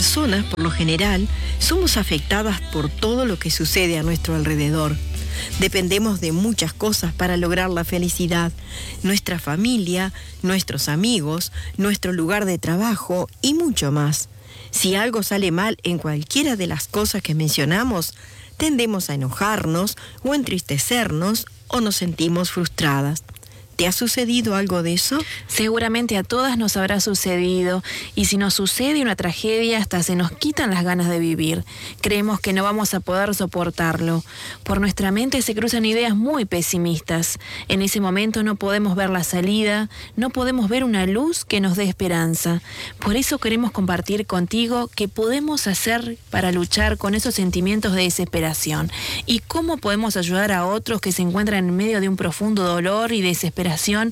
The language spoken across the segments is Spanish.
personas, por lo general, somos afectadas por todo lo que sucede a nuestro alrededor. Dependemos de muchas cosas para lograr la felicidad. Nuestra familia, nuestros amigos, nuestro lugar de trabajo y mucho más. Si algo sale mal en cualquiera de las cosas que mencionamos, tendemos a enojarnos o entristecernos o nos sentimos frustradas. ¿Te ha sucedido algo de eso? Seguramente a todas nos habrá sucedido, y si nos sucede una tragedia hasta se nos quitan las ganas de vivir. Creemos que no vamos a poder soportarlo. Por nuestra mente se cruzan ideas muy pesimistas. En ese momento no podemos ver la salida, no podemos ver una luz que nos dé esperanza. Por eso queremos compartir contigo qué podemos hacer para luchar con esos sentimientos de desesperación y cómo podemos ayudar a otros que se encuentran en medio de un profundo dolor y desesperación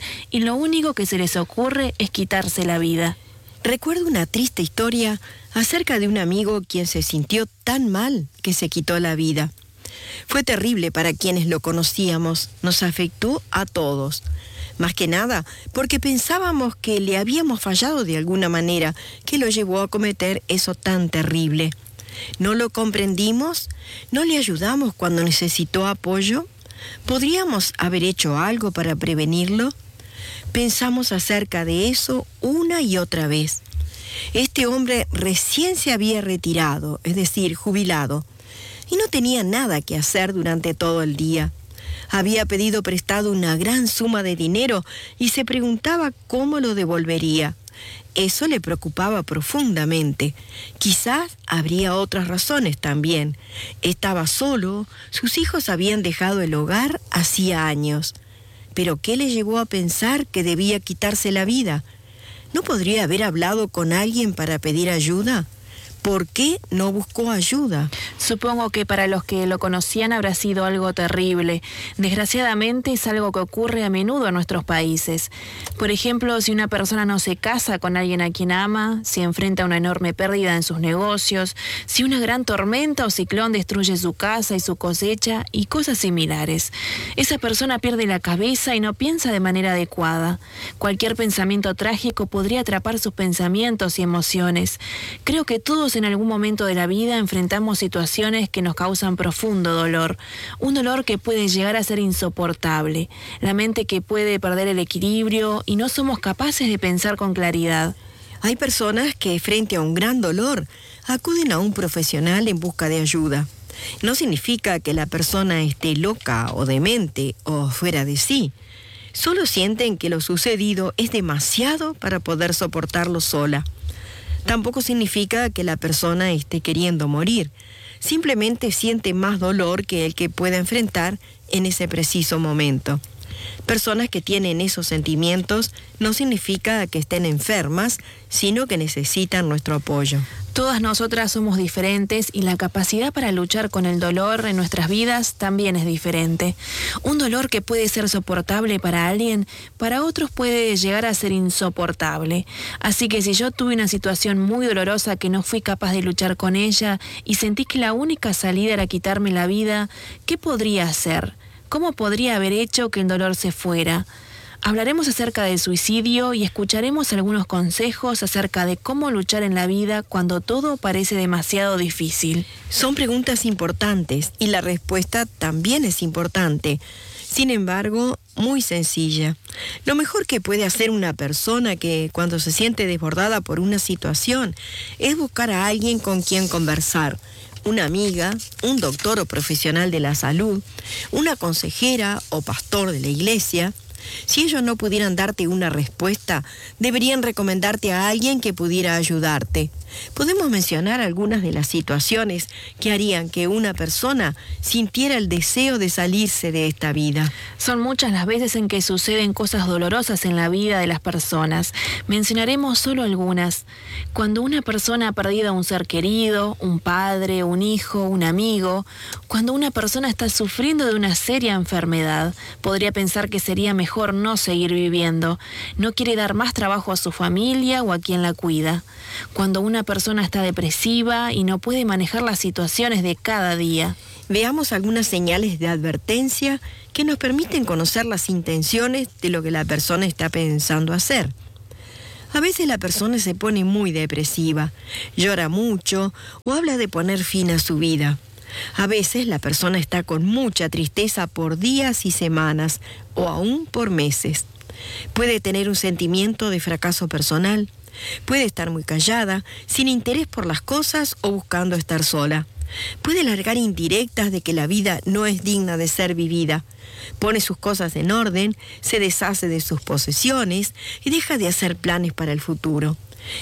y lo único que se les ocurre es quitarse la vida. Recuerdo una triste historia acerca de un amigo quien se sintió tan mal que se quitó la vida. Fue terrible para quienes lo conocíamos, nos afectó a todos. Más que nada porque pensábamos que le habíamos fallado de alguna manera que lo llevó a cometer eso tan terrible. ¿No lo comprendimos? ¿No le ayudamos cuando necesitó apoyo? ¿Podríamos haber hecho algo para prevenirlo? Pensamos acerca de eso una y otra vez. Este hombre recién se había retirado, es decir, jubilado, y no tenía nada que hacer durante todo el día. Había pedido prestado una gran suma de dinero y se preguntaba cómo lo devolvería. Eso le preocupaba profundamente. Quizás habría otras razones también. Estaba solo, sus hijos habían dejado el hogar hacía años. ¿Pero qué le llevó a pensar que debía quitarse la vida? ¿No podría haber hablado con alguien para pedir ayuda? ¿Por qué no buscó ayuda? Supongo que para los que lo conocían habrá sido algo terrible. Desgraciadamente es algo que ocurre a menudo en nuestros países. Por ejemplo, si una persona no se casa con alguien a quien ama, si enfrenta una enorme pérdida en sus negocios, si una gran tormenta o ciclón destruye su casa y su cosecha y cosas similares. Esa persona pierde la cabeza y no piensa de manera adecuada. Cualquier pensamiento trágico podría atrapar sus pensamientos y emociones. Creo que todos en algún momento de la vida enfrentamos situaciones que nos causan profundo dolor, un dolor que puede llegar a ser insoportable, la mente que puede perder el equilibrio y no somos capaces de pensar con claridad. Hay personas que frente a un gran dolor acuden a un profesional en busca de ayuda. No significa que la persona esté loca o demente o fuera de sí. Solo sienten que lo sucedido es demasiado para poder soportarlo sola. Tampoco significa que la persona esté queriendo morir. Simplemente siente más dolor que el que pueda enfrentar en ese preciso momento. Personas que tienen esos sentimientos no significa que estén enfermas, sino que necesitan nuestro apoyo. Todas nosotras somos diferentes y la capacidad para luchar con el dolor en nuestras vidas también es diferente. Un dolor que puede ser soportable para alguien, para otros puede llegar a ser insoportable. Así que si yo tuve una situación muy dolorosa que no fui capaz de luchar con ella y sentí que la única salida era quitarme la vida, ¿qué podría hacer? ¿Cómo podría haber hecho que el dolor se fuera? Hablaremos acerca del suicidio y escucharemos algunos consejos acerca de cómo luchar en la vida cuando todo parece demasiado difícil. Son preguntas importantes y la respuesta también es importante. Sin embargo, muy sencilla. Lo mejor que puede hacer una persona que cuando se siente desbordada por una situación es buscar a alguien con quien conversar. Una amiga, un doctor o profesional de la salud, una consejera o pastor de la iglesia. Si ellos no pudieran darte una respuesta, deberían recomendarte a alguien que pudiera ayudarte. Podemos mencionar algunas de las situaciones que harían que una persona sintiera el deseo de salirse de esta vida. Son muchas las veces en que suceden cosas dolorosas en la vida de las personas. Mencionaremos solo algunas. Cuando una persona ha perdido a un ser querido, un padre, un hijo, un amigo, cuando una persona está sufriendo de una seria enfermedad, podría pensar que sería mejor no seguir viviendo. No quiere dar más trabajo a su familia o a quien la cuida. Cuando una persona está depresiva y no puede manejar las situaciones de cada día. Veamos algunas señales de advertencia que nos permiten conocer las intenciones de lo que la persona está pensando hacer. A veces la persona se pone muy depresiva, llora mucho o habla de poner fin a su vida. A veces la persona está con mucha tristeza por días y semanas o aún por meses. Puede tener un sentimiento de fracaso personal. Puede estar muy callada, sin interés por las cosas o buscando estar sola. Puede largar indirectas de que la vida no es digna de ser vivida. Pone sus cosas en orden, se deshace de sus posesiones y deja de hacer planes para el futuro.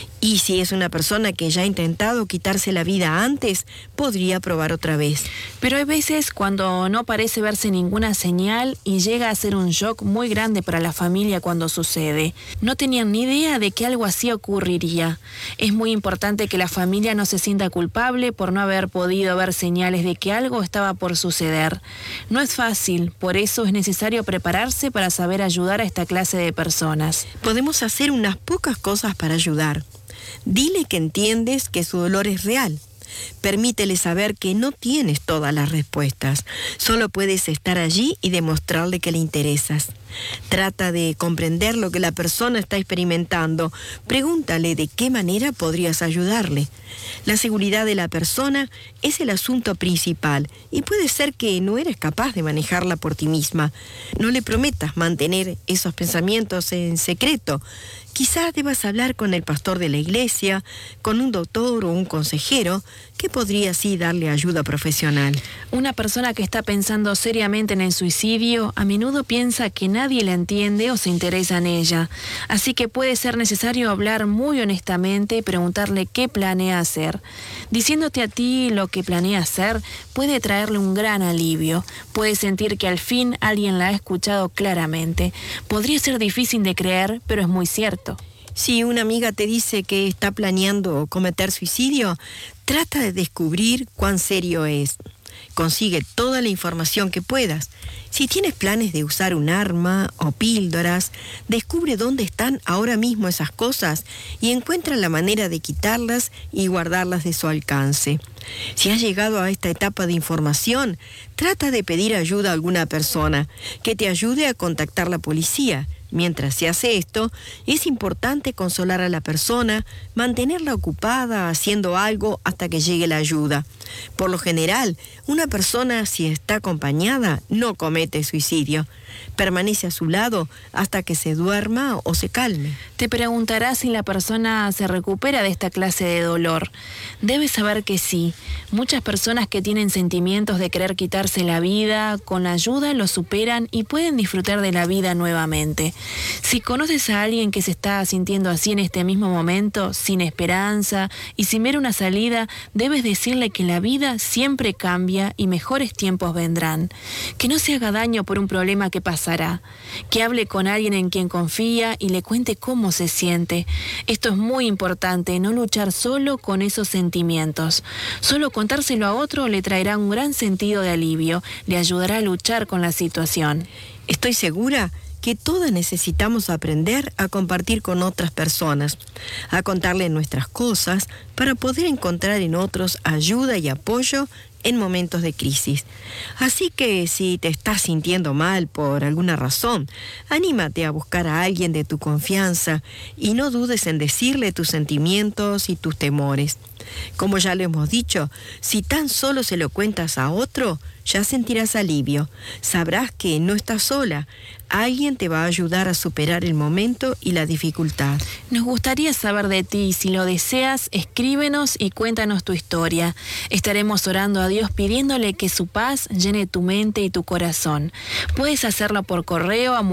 Y si es una persona que ya ha intentado quitarse la vida antes, podría probar otra vez. Pero hay veces cuando no parece verse ninguna señal y llega a ser un shock muy grande para la familia cuando sucede. No tenían ni idea de que algo así ocurriría. Es muy importante que la familia no se sienta culpable por no haber podido ver señales de que algo estaba por suceder. No es fácil, por eso es necesario prepararse para saber ayudar a esta clase de personas. Podemos hacer unas pocas cosas para ayudar. Dile que entiendes que su dolor es real. Permítele saber que no tienes todas las respuestas. Solo puedes estar allí y demostrarle que le interesas. Trata de comprender lo que la persona está experimentando. Pregúntale de qué manera podrías ayudarle. La seguridad de la persona es el asunto principal y puede ser que no eres capaz de manejarla por ti misma. No le prometas mantener esos pensamientos en secreto. Quizás debas hablar con el pastor de la iglesia, con un doctor o un consejero, que podría así darle ayuda profesional. Una persona que está pensando seriamente en el suicidio a menudo piensa que nadie la entiende o se interesa en ella. Así que puede ser necesario hablar muy honestamente y preguntarle qué planea hacer. Diciéndote a ti lo que planea hacer puede traerle un gran alivio. Puede sentir que al fin alguien la ha escuchado claramente. Podría ser difícil de creer, pero es muy cierto. Si una amiga te dice que está planeando cometer suicidio, trata de descubrir cuán serio es. Consigue toda la información que puedas. Si tienes planes de usar un arma o píldoras, descubre dónde están ahora mismo esas cosas y encuentra la manera de quitarlas y guardarlas de su alcance. Si has llegado a esta etapa de información, trata de pedir ayuda a alguna persona que te ayude a contactar la policía. Mientras se hace esto, es importante consolar a la persona, mantenerla ocupada haciendo algo hasta que llegue la ayuda. Por lo general, una persona, si está acompañada, no comete suicidio. Permanece a su lado hasta que se duerma o se calme. Te preguntarás si la persona se recupera de esta clase de dolor. Debes saber que sí. Muchas personas que tienen sentimientos de querer quitarse la vida, con la ayuda lo superan y pueden disfrutar de la vida nuevamente. Si conoces a alguien que se está sintiendo así en este mismo momento, sin esperanza y sin ver una salida, debes decirle que la vida siempre cambia y mejores tiempos vendrán. Que no se haga daño por un problema que pasará. Que hable con alguien en quien confía y le cuente cómo se siente. Esto es muy importante, no luchar solo con esos sentimientos. Solo contárselo a otro le traerá un gran sentido de alivio, le ayudará a luchar con la situación. Estoy segura que todas necesitamos aprender a compartir con otras personas, a contarles nuestras cosas para poder encontrar en otros ayuda y apoyo en momentos de crisis. Así que si te estás sintiendo mal por alguna razón, anímate a buscar a alguien de tu confianza y no dudes en decirle tus sentimientos y tus temores. Como ya lo hemos dicho, si tan solo se lo cuentas a otro, ya sentirás alivio. Sabrás que no estás sola. Alguien te va a ayudar a superar el momento y la dificultad. Nos gustaría saber de ti. Si lo deseas, escríbenos y cuéntanos tu historia. Estaremos orando a Dios pidiéndole que su paz llene tu mente y tu corazón. Puedes hacerlo por correo a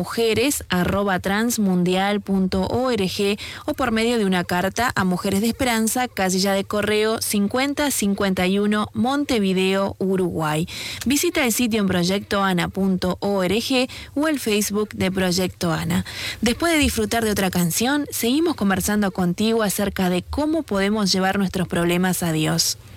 mujeres@transmundial.org o por medio de una carta a Mujeres de Esperanza, casilla de correo 5051, Montevideo, Uruguay. Visita el sitio en proyectoana.org o el Facebook de Proyecto Ana. Después de disfrutar de otra canción, seguimos conversando contigo acerca de cómo podemos llevar nuestros problemas a Dios.